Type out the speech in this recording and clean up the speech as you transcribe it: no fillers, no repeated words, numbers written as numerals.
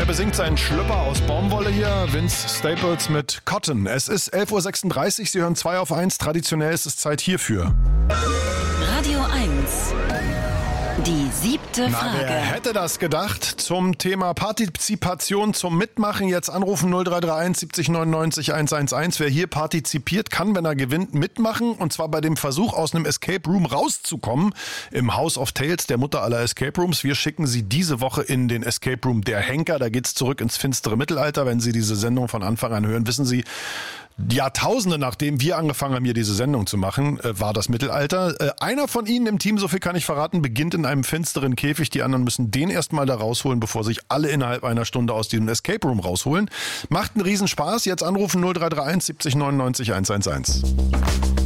Er besingt seinen Schlüpper aus Baumwolle hier, Vince Staples mit Cotton. Es ist 11.36 Uhr, Sie hören 2 auf 1. Traditionell ist es Zeit hierfür. Radio 1. Die 7. Frage. Wer hätte das gedacht? Zum Thema Partizipation, zum Mitmachen. Jetzt anrufen 0331 70 99 111. Wer hier partizipiert, kann, wenn er gewinnt, mitmachen. Und zwar bei dem Versuch, aus einem Escape Room rauszukommen. Im House of Tales, der Mutter aller Escape Rooms. Wir schicken Sie diese Woche in den Escape Room Der Henker. Da geht's zurück ins finstere Mittelalter. Wenn Sie diese Sendung von Anfang an hören, wissen Sie, Jahrtausende nachdem wir angefangen haben, hier diese Sendung zu machen, war das Mittelalter. Einer von Ihnen im Team, so viel kann ich verraten, beginnt in einem finsteren Käfig. Die anderen müssen den erstmal da rausholen, bevor sich alle innerhalb einer Stunde aus diesem Escape Room rausholen. Macht einen Riesenspaß. Jetzt anrufen 0331 70 99 111.